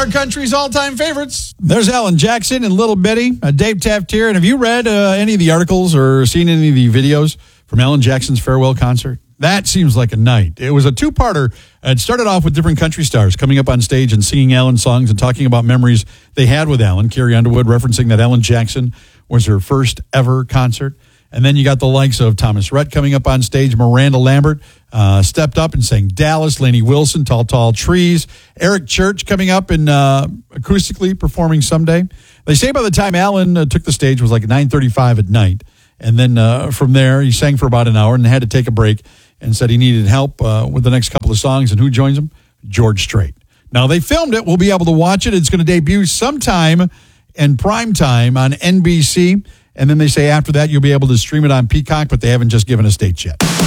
our country's all-time favorites. There's Alan Jackson and Little Bitty, Dave Taft here. And have you read any of the articles or seen any of the videos from Alan Jackson's farewell concert? That seems like a night. It was a two-parter. It started off with different country stars coming up on stage and singing Alan songs and talking about memories they had with Alan. Carrie Underwood referencing that Alan Jackson was her first ever concert. And then you got the likes of Thomas Rhett coming up on stage. Miranda Lambert stepped up and sang Dallas. Lainey Wilson, Tall, Tall Trees. Eric Church coming up and acoustically performing Someday. They say by the time Alan took the stage was like 9:35 at night. And then from there, he sang for about an hour and had to take a break and said he needed help with the next couple of songs. And who joins him? George Strait. Now, they filmed it. We'll be able to watch it. It's going to debut sometime in prime time on NBC. And then they say after that, you'll be able to stream it on Peacock, but they haven't just given us dates yet.